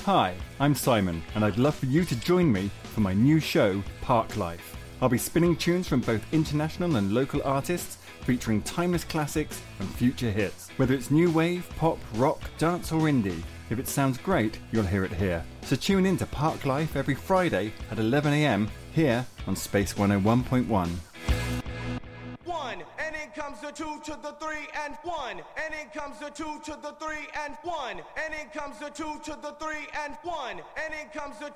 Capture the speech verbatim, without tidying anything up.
Hi, I'm Simon, and I'd love for you to join me for my new show, Park Life. I'll be spinning tunes from both international and local artists, featuring timeless classics and future hits. Whether it's new wave, pop, rock, dance or indie, if it sounds great, you'll hear it here. So tune in to Park Life every Friday at eleven a.m. here on Space one oh one point one. One, and in comes the two to the three and one, and in comes the two to the three and one, and in comes the two to the three and one, and in comes the two.